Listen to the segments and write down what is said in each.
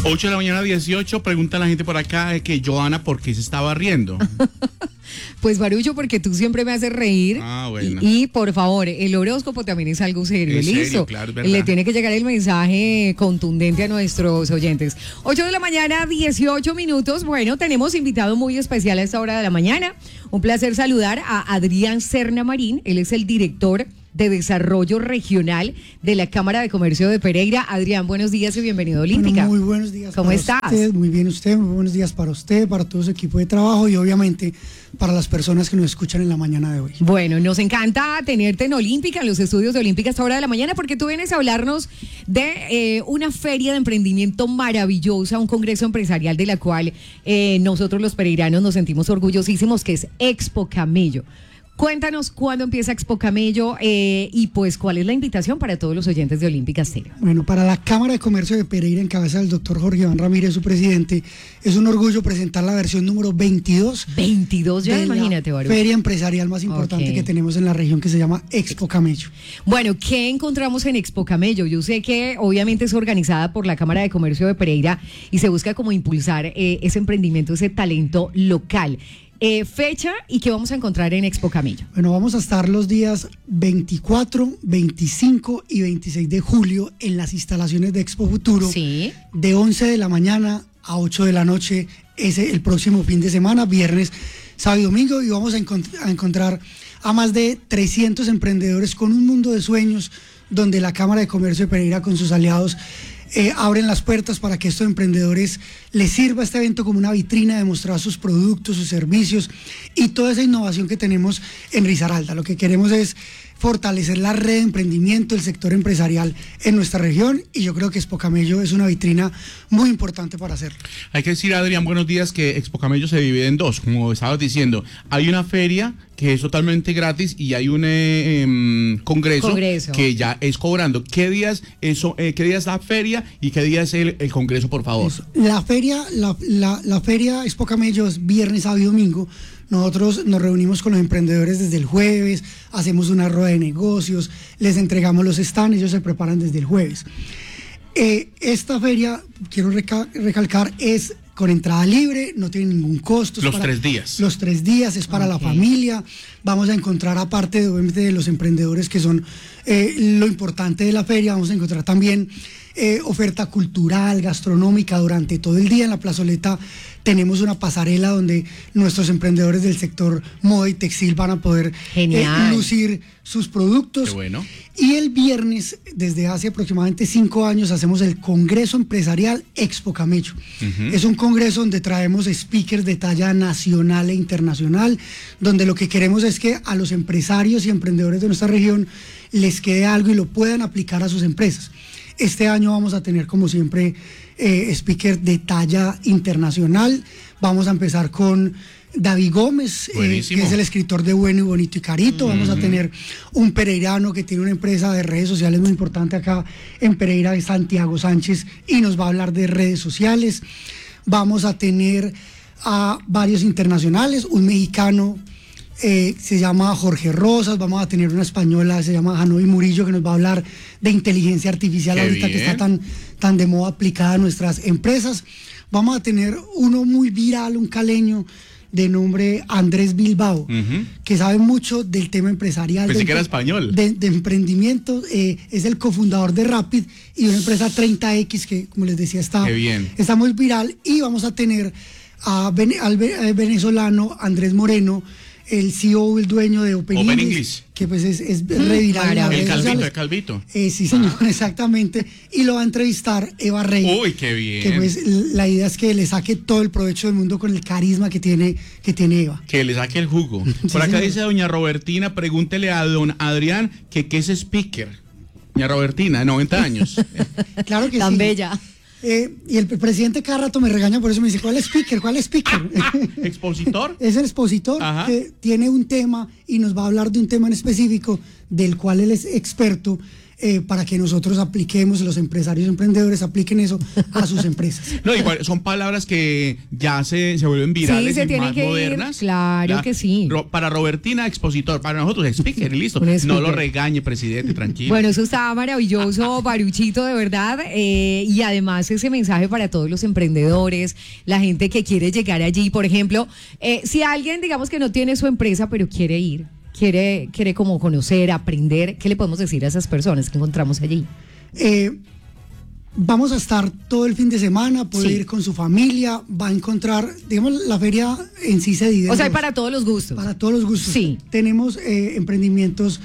8 de la mañana, 18, pregunta a la gente por acá que Joana, ¿por qué se estaba riendo? Pues Barullo, porque tú siempre me haces reír. Bueno. Y por favor, el horóscopo también es algo serio. ¿Es ¿Listo? serio? Claro, es verdad. Le tiene que llegar el mensaje contundente a nuestros oyentes. 8 de la mañana, 18 minutos. Bueno, tenemos invitado muy especial a esta hora de la mañana. Un placer saludar a Adrián Serna Marín. Él es el director de Desarrollo Regional de la Cámara de Comercio de Pereira. Adrián, buenos días y bienvenido a Olímpica. Bueno, muy buenos días. ¿Cómo estás? Usted, muy bien usted, muy buenos días para usted, para todo su equipo de trabajo y obviamente para las personas que nos escuchan en la mañana de hoy. Bueno, nos encanta tenerte en Olímpica, en los estudios de Olímpica a esta hora de la mañana, porque tú vienes a hablarnos de una feria de emprendimiento maravillosa, un congreso empresarial de la cual nosotros los pereiranos nos sentimos orgullosísimos, que es Expo Camello. Cuéntanos cuándo empieza Expo Camello y pues cuál es la invitación para todos los oyentes de Olímpica Estéreo. Bueno, para la Cámara de Comercio de Pereira, en cabeza del doctor Jorge Iván Ramírez, su presidente, es un orgullo presentar la versión número 22. 22 ya, de imagínate, la Baru. feria empresarial más importante que tenemos en la región, que se llama Expo Camello. Bueno, ¿qué encontramos en Expo Camello? Yo sé que obviamente es organizada por la Cámara de Comercio de Pereira y se busca como impulsar ese emprendimiento, ese talento local. Fecha y qué vamos a encontrar en Expo Camello. Bueno, vamos a estar los días 24, 25 y 26 de julio en las instalaciones de Expo Futuro, sí, de 11 de la mañana a 8 de la noche, el próximo fin de semana, viernes, sábado y domingo, y vamos a encontrar a más de 300 emprendedores con un mundo de sueños, donde la Cámara de Comercio de Pereira con sus aliados abren las puertas para que estos emprendedores les sirva este evento como una vitrina de mostrar sus productos, sus servicios y toda esa innovación que tenemos en Risaralda. Lo que queremos es fortalecer la red de emprendimiento, el sector empresarial en nuestra región, y yo creo que Expo Camello es una vitrina muy importante para hacerlo. Hay que decir, Adrián, buenos días, que Expo Camello se divide en dos, como estabas diciendo. Hay una feria que es totalmente gratis y hay un congreso que ya es cobrando. ¿Qué días es la feria y qué día es el congreso, por favor? La feria Expo Camello es viernes, sábado y domingo. Nosotros nos reunimos con los emprendedores desde el jueves, hacemos una rueda de negocios, les entregamos los stands, ellos se preparan desde el jueves. Esta feria, quiero recalcar, es con entrada libre, no tiene ningún costo. Los 3 días. Los 3 días, es para la familia. Vamos a encontrar, aparte obviamente de los emprendedores que son lo importante de la feria, vamos a encontrar también oferta cultural, gastronómica durante todo el día. En la plazoleta tenemos una pasarela donde nuestros emprendedores del sector moda y textil van a poder lucir sus productos. Qué bueno. Y el viernes, desde hace aproximadamente 5 años, hacemos el Congreso Empresarial Expo Camello. Es un congreso donde traemos speakers de talla nacional e internacional, donde lo que queremos es que a los empresarios y emprendedores de nuestra región les quede algo y lo puedan aplicar a sus empresas. Este año vamos a tener, como siempre, speaker de talla internacional. Vamos a empezar con David Gómez, que es el escritor de Bueno y Bonito y Carito. Vamos a tener un pereirano que tiene una empresa de redes sociales muy importante acá en Pereira, de Santiago Sánchez, y nos va a hablar de redes sociales. Vamos a tener a varios internacionales, un mexicano se llama Jorge Rosas, vamos a tener una española, se llama Hanoi Murillo, que nos va a hablar de inteligencia artificial. Qué ahorita bien. Que está tan de moda aplicada a nuestras empresas. Vamos a tener uno muy viral, un caleño de nombre Andrés Bilbao, que sabe mucho del tema empresarial. Pensé que era español. De emprendimiento, es el cofundador de Rapid y una empresa 30X que, como les decía, está muy viral. Y vamos a tener al venezolano Andrés Moreno, el CEO, el dueño de Open English, que pues es reviral. El Calvito. Sí, señor, exactamente. Y lo va a entrevistar Eva Rey. Uy, qué bien. Que pues la idea es que le saque todo el provecho del mundo con el carisma que tiene Eva. Que le saque el jugo. Por acá dice doña Robertina, pregúntele a don Adrián que qué es speaker. Doña Robertina, de 90 años. Claro que tan sí. Bella. Y el presidente cada rato me regaña, por eso me dice, ¿cuál es speaker? ¿Cuál es speaker? ¿Expositor? Es el expositor. Ajá. Que tiene un tema y nos va a hablar de un tema en específico del cual él es experto. para que nosotros apliquemos, los empresarios emprendedores apliquen eso a sus empresas. No, igual son palabras que ya se vuelven virales y más modernas. Claro que sí. Para Robertina, expositor, para nosotros, speaker, y listo. No lo regañe, presidente, tranquilo. Bueno, eso estaba maravilloso, Baruchito, de verdad. Y además ese mensaje para todos los emprendedores, la gente que quiere llegar allí. Por ejemplo, si alguien, digamos que no tiene su empresa, pero quiere ir, quiere como conocer, aprender, ¿qué le podemos decir a esas personas que encontramos allí? Vamos a estar todo el fin de semana, puede ir con su familia, va a encontrar, digamos, la feria en sí se divide. O sea, para todos los gustos. Para todos los gustos. Sí. Tenemos emprendimientos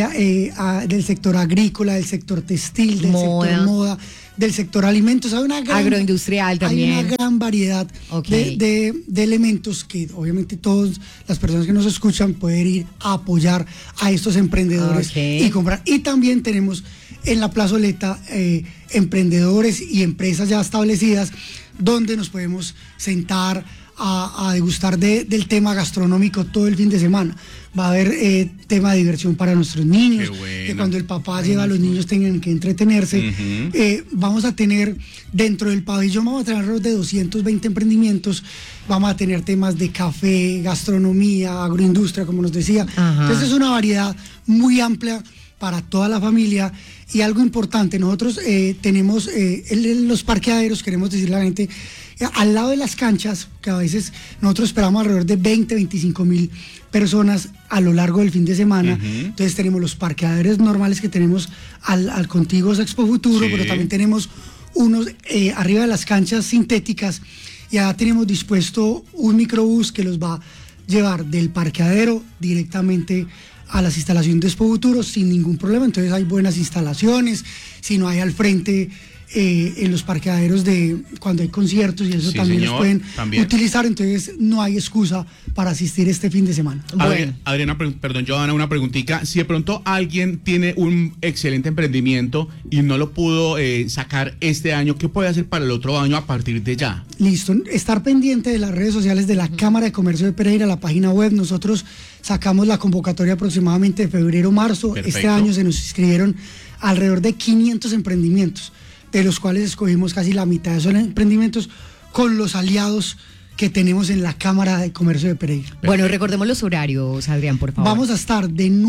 del sector agrícola, del sector textil, del sector moda, del sector alimentos. Hay una gran, agroindustrial también. Hay una gran variedad de elementos que obviamente todas las personas que nos escuchan pueden ir a apoyar a estos emprendedores y comprar. Y también tenemos en la plazoleta emprendedores y empresas ya establecidas donde nos podemos sentar a degustar del tema gastronómico todo el fin de semana. Va a haber tema de diversión para nuestros niños, que cuando el papá lleva a los niños tengan que entretenerse. Vamos a tener dentro del pabellón, vamos a tener alrededor de 220 emprendimientos, vamos a tener temas de café, gastronomía, agroindustria, como nos decía. Entonces es una variedad muy amplia para toda la familia. Y algo importante, nosotros tenemos los parqueaderos, queremos decirle a la gente, al lado de las canchas, que a veces nosotros esperamos alrededor de 20-25 mil personas a lo largo del fin de semana. Entonces tenemos los parqueaderos normales que tenemos al contiguo Expo Futuro, pero también tenemos unos arriba de las canchas sintéticas. Ya tenemos dispuesto un microbús que los va a llevar del parqueadero directamente a las instalaciones de Expo Futuro sin ningún problema. Entonces hay buenas instalaciones, si no hay al frente en los parqueaderos de cuando hay conciertos y eso también los pueden utilizar, entonces no hay excusa para asistir este fin de semana. Adriana, perdón, Johanna, una preguntita. Si de pronto alguien tiene un excelente emprendimiento y no lo pudo sacar este año, ¿qué puede hacer para el otro año a partir de ya? Listo, estar pendiente de las redes sociales de la Cámara de Comercio de Pereira, la página web. Nosotros sacamos la convocatoria aproximadamente de febrero-marzo. Este año se nos inscribieron alrededor de 500 emprendimientos, de los cuales escogimos casi la mitad de esos emprendimientos con los aliados que tenemos en la Cámara de Comercio de Pereira. Bueno, recordemos los horarios, Adrián, por favor. Vamos a estar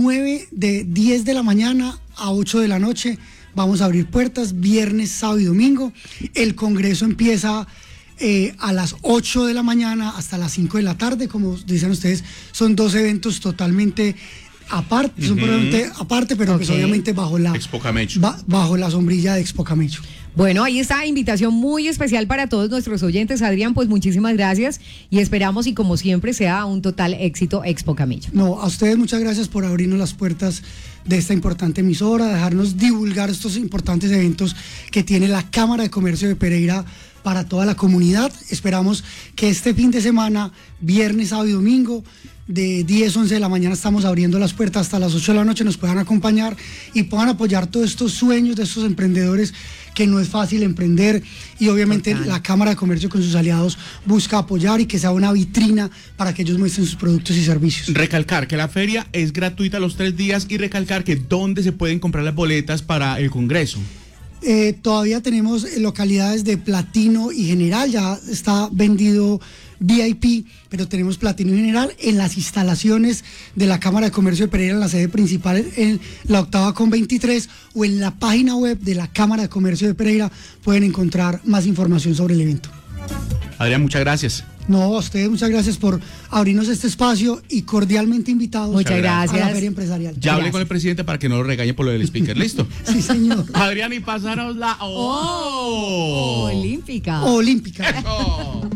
de 10 de la mañana a 8 de la noche. Vamos a abrir puertas viernes, sábado y domingo. El congreso empieza a las 8 de la mañana hasta las 5 de la tarde. Como dicen ustedes, son dos eventos totalmente aparte, son probablemente aparte, pero pues obviamente bajo la Expo Camecho. Bajo la sombrilla de Expo Camecho. Bueno, ahí está, invitación muy especial para todos nuestros oyentes. Adrián, pues muchísimas gracias y esperamos y como siempre sea un total éxito Expo Camecho. No, a ustedes muchas gracias por abrirnos las puertas de esta importante emisora, dejarnos divulgar estos importantes eventos que tiene la Cámara de Comercio de Pereira para toda la comunidad. Esperamos que este fin de semana, viernes, sábado y domingo, de 10, 11 de la mañana estamos abriendo las puertas hasta las 8 de la noche, nos puedan acompañar y puedan apoyar todos estos sueños de estos emprendedores, que no es fácil emprender, y obviamente la Cámara de Comercio con sus aliados busca apoyar y que sea una vitrina para que ellos muestren sus productos y servicios. Recalcar que la feria es gratuita los 3 días y recalcar que ¿dónde se pueden comprar las boletas para el congreso? Todavía tenemos localidades de Platino y General, ya está vendido VIP, pero tenemos Platino y General en las instalaciones de la Cámara de Comercio de Pereira, en la sede principal, en la octava con 23, o en la página web de la Cámara de Comercio de Pereira pueden encontrar más información sobre el evento. Adrián, muchas gracias. No, a ustedes muchas gracias por abrirnos este espacio y cordialmente invitados muchas gracias. a la Feria Empresarial. Ya hablé con el presidente para que no lo regañe por lo del speaker, ¿listo? Sí, señor. Adrián, y pásanos la olímpica. Olímpica.